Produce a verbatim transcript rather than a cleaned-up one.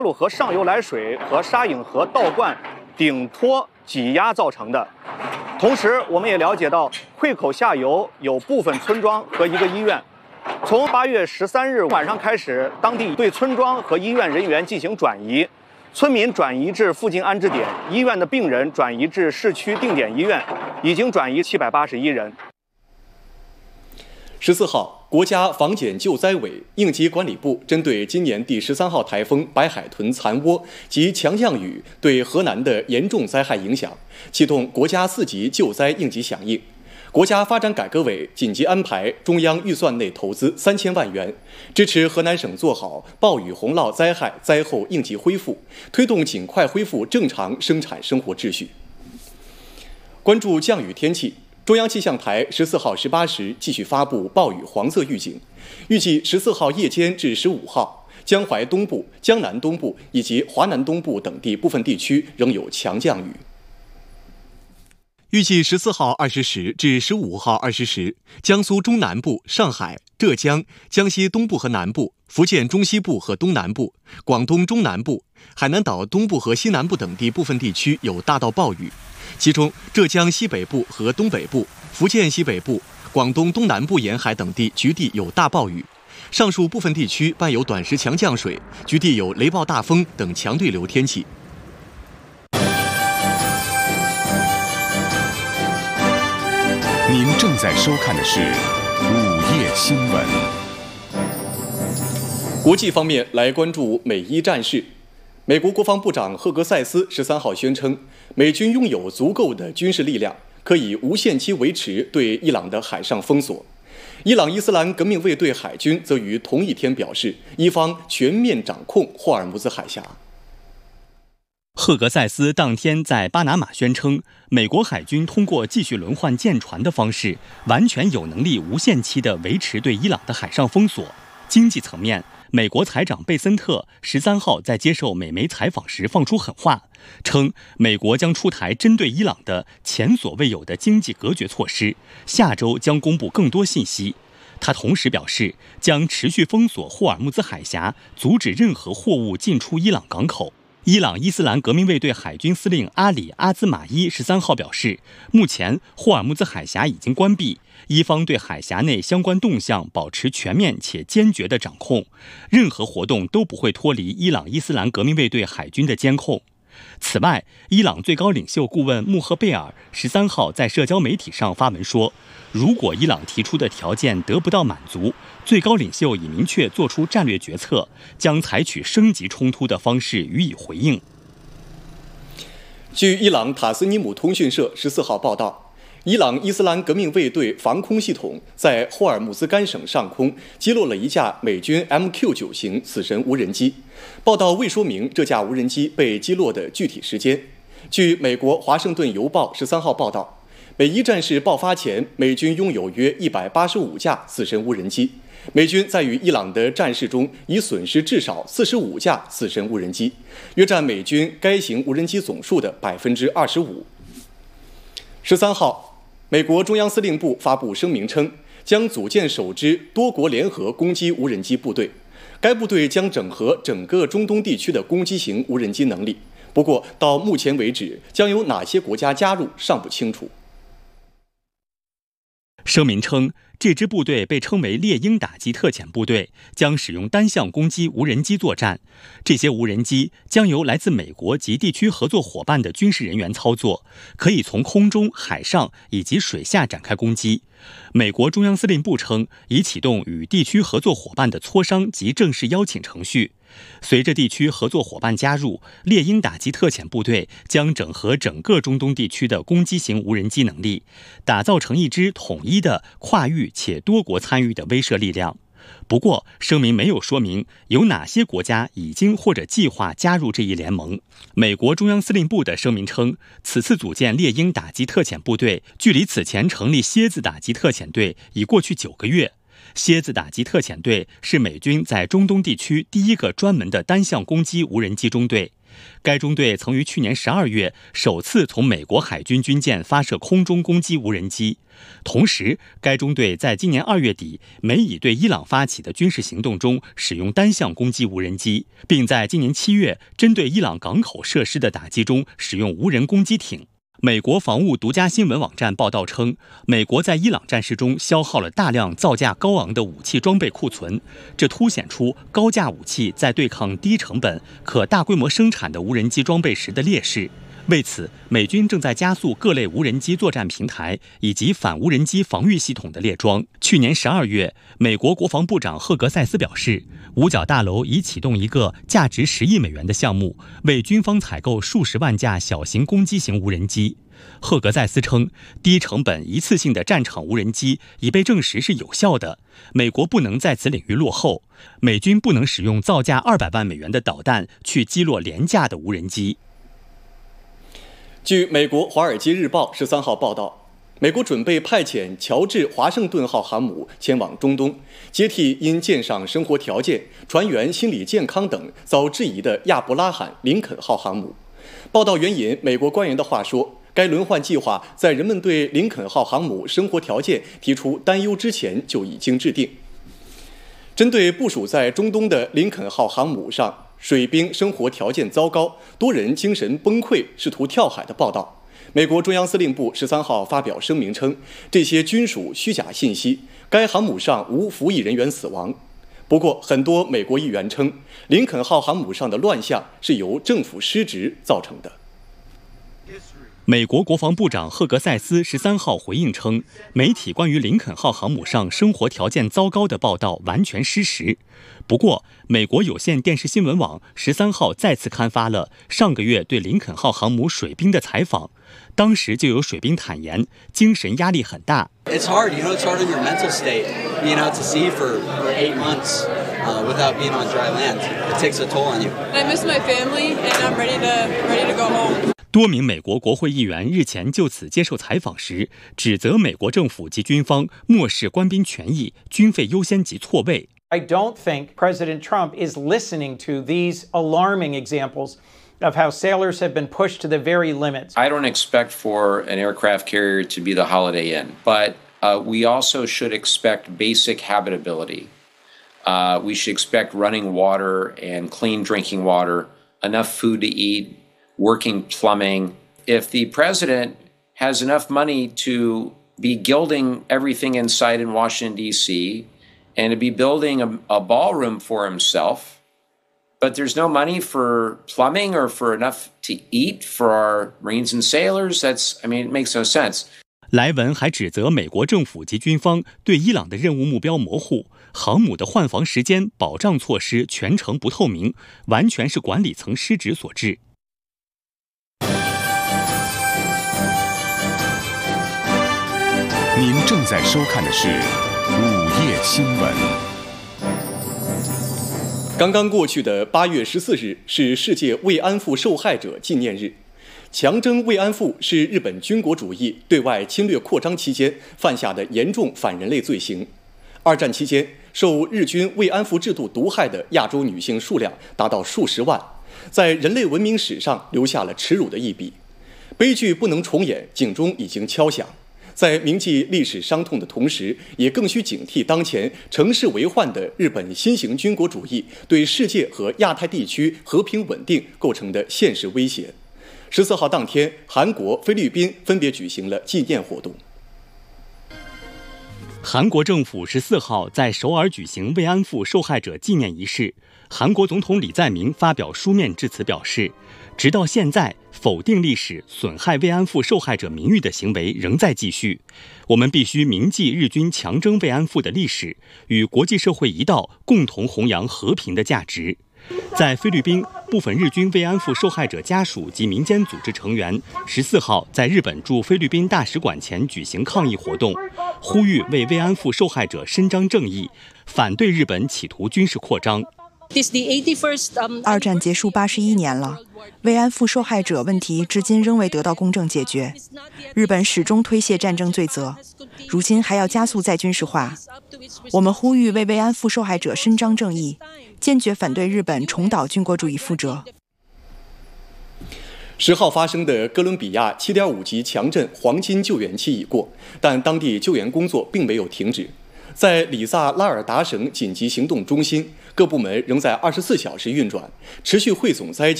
路河上游来水和沙引河倒灌、顶托挤压造成的。同时，我们也了解到，会口下游有部分村庄和一个医院。从八月十三日晚上开始，当地对村庄和医院人员进行转移，村民转移至附近安置点，医院的病人转移至市区定点医院，已经转移七百八十一人。 十四号，国家防检救灾委应急管理部针对今年第十三号台风白海豚残涡及强降雨对河南的严重灾害影响，启动国家四级救灾应急响应。国家发展改革委紧急安排中央预算内投资三千万元，支持河南省做好暴雨洪涝灾害灾后应急恢复，推动尽快恢复正常生产生活秩序。关注降雨天气。中央气象台十四号十八时继续发布暴雨黄色预警，预计十四号夜间至十五号，江淮东部、江南东部以及华南东部等地部分地区仍有强降雨。预计十四号二十时至十五号二十时，江苏中南部、上海、浙江、江西东部和南部、福建中西部和东南部、广东中南部、海南岛东部和西南部等地部分地区有大到暴雨。其中，浙江西北部和东北部、福建西北部、广东东南部沿海等地局地有大暴雨，上述部分地区伴有短时强降水，局地有雷暴大风等强对流天气。 您正在收看的是午夜新闻。 国际方面，来关注美伊战事。美国国防部长赫格塞斯十三号宣称，美军拥有足够的军事力量，可以无限期维持对伊朗的海上封锁。伊朗伊斯兰革命卫队海军则于同一天表示，伊方全面掌控霍尔木兹海峡。 赫格塞斯当天在巴拿马宣称，美国海军通过继续轮换舰船的方式，完全有能力无限期地维持对伊朗的海上封锁。经济层面，美国财长贝森特十三号在接受美媒采访时放出狠话，称美国将出台针对伊朗的前所未有的经济隔绝措施，下周将公布更多信息。他同时表示，将持续封锁霍尔木兹海峡，阻止任何货物进出伊朗港口。伊朗伊斯兰革命卫队海军司令阿里阿兹马伊十三号表示，目前霍尔木兹海峡已经关闭，伊方对海峡内相关动向保持全面且坚决的掌控，任何活动都不会脱离伊朗伊斯兰革命卫队海军的监控。此外，伊朗最高领袖顾问穆赫贝尔十三号在社交媒体上发文说，如果伊朗提出的条件得不到满足，最高领袖已明确做出战略决策，将采取升级冲突的方式予以回应。 据伊朗塔斯尼姆通讯社十四号报道，伊朗伊斯兰革命卫队防空系统在霍尔木兹干省上空击落了一架美军 M Q 九 型死神无人机。报道未说明这架无人机被击落的具体时间。据美国《华盛顿邮报》十三号报道，美伊战事爆发前，美军拥有约一百八十五架死神无人机。美军在与伊朗的战事中已损失至少四十五架死神无人机，约占美军该型无人机总数的百分之二十五。十三号，美国中央司令部发布声明称，将组建首支多国联合攻击无人机部队。该部队将整合整个中东地区的攻击型无人机能力。不过，到目前为止，将有哪些国家加入尚不清楚。 声明称，这支部队被称为猎鹰打击特遣部队，将使用单向攻击无人机作战。这些无人机将由来自美国及地区合作伙伴的军事人员操作，可以从空中、海上以及水下展开攻击。美国中央司令部称，已启动与地区合作伙伴的磋商及正式邀请程序。随着地区合作伙伴加入，猎鹰打击特遣部队将整合整个中东地区的攻击型无人机能力，打造成一支统一的、跨域且多国参与的威慑力量。不过，声明没有说明有哪些国家已经或者计划加入这一联盟。美国中央司令部的声明称，此次组建猎鹰打击特遣部队，距离此前成立蝎子打击特遣队已过去九个月。蝎子打击特遣队是美军在中东地区第一个专门的单向攻击无人机中队。 该中队曾于去年十二月首次从美国海军军舰发射空中攻击无人机。同时，该中队在今年二月底美以对伊朗发起的军事行动中使用单向攻击无人机，并在今年七月针对伊朗港口设施的打击中使用无人攻击艇。美国防务独家新闻网站报道称，美国在伊朗战事中消耗了大量造价高昂的武器装备库存，这凸显出高价武器在对抗低成本、可大规模生产的无人机装备时的劣势。为此，美军正在加速各类无人机作战平台以及反无人机防御系统的列装。去年十二月，美国国防部长赫格塞斯表示，五角大楼已启动一个价值十亿美元的项目，为军方采购数十万架小型攻击型无人机。赫格塞斯称，低成本一次性的战场无人机已被证实是有效的，美国不能在此领域落后，美军不能使用造价二百万美元的导弹去击落廉价的无人机。 据美国《华尔街日报》十三号报道，美国准备派遣乔治华盛顿号航母前往中东，接替因舰上生活条件、船员心理健康等遭质疑的亚伯拉罕·林肯号航母。报道援引美国官员的话说，该轮换计划在人们对林肯号航母生活条件提出担忧之前就已经制定。针对部署在中东的林肯号航母上水兵生活条件糟糕，多人精神崩溃，试图跳海的报道，美国中央司令部十三号发表声明称，这些均属虚假信息，该航母上无服役人员死亡。不过，很多美国议员称，林肯号航母上的乱象是由政府失职造成的。 美国国防部长赫格塞斯十三号回应称，媒体关于林肯号航母上生活条件糟糕的报道完全失实。不过，美国有线电视新闻网十三号再次刊发了上个月对林肯号航母水兵的采访，当时就有水兵坦言，精神压力很大。 It's hard, you know, it's hard on your mental state, being out to sea for, for eight months uh, without being on dry land. It takes a toll on you. I miss my family, and I'm ready to ready to go home. 多名美国国会议员日前就此接受采访时，指责美国政府及军方漠视官兵权益、军费优先级错位。 I don't think President Trump is listening to these alarming examples of how sailors have been pushed to the very limits. I don't expect for an aircraft carrier to be the Holiday Inn, but uh, we also should expect basic habitability. Uh, we should expect running water and clean drinking water, enough food to eat, working plumbing. If the president has enough money to be gilding everything in sight in Washington, D C, and to be building a, a ballroom for himself, but there's no money for plumbing or for enough to eat for our Marines and sailors, that's, I mean, it makes no sense. 莱文还指责美国政府及军方对伊朗的任务目标模糊，航母的换防时间、保障措施全程不透明，完全是管理层失职所致。 您正在收看的是午夜新闻。 刚刚过去的八月十四日是世界慰安妇受害者纪念日。强征慰安妇是日本军国主义对外侵略扩张期间犯下的严重反人类罪行。二战期间，受日军慰安妇制度毒害的亚洲女性数量达到数十万，在人类文明史上留下了耻辱的一笔。悲剧不能重演，警钟已经敲响。在铭记历史伤痛的同时，也更需警惕当前乘势为患的日本新型军国主义对世界和亚太地区和平稳定构成的现实威胁。十四号当天，韩国、菲律宾分别举行了纪念活动。 韩国政府十四号在首尔举行慰安妇受害者纪念仪式，韩国总统李在明发表书面致辞表示，直到现在，否定历史、损害慰安妇受害者名誉的行为仍在继续。我们必须铭记日军强征慰安妇的历史，与国际社会一道共同弘扬和平的价值。在菲律宾，部分日军慰安妇受害者家属及民间组织成员十四号在日本驻菲律宾大使馆前举行抗议活动，呼吁为慰安妇受害者伸张正义，反对日本企图军事扩张。 二战结束八十一年了，慰安妇受害者问题至今仍未得到公正解决。日本始终推卸战争罪责，如今还要加速再军事化。我们呼吁为慰安妇受害者伸张正义，坚决反对日本重蹈军国主义覆辙。 十号发生的哥伦比亚七点五级强震黄金救援期已过，但当地救援工作并没有停止。在里萨拉尔达省紧急行动中心，各部门仍在二十四小时运转，持续汇总灾情。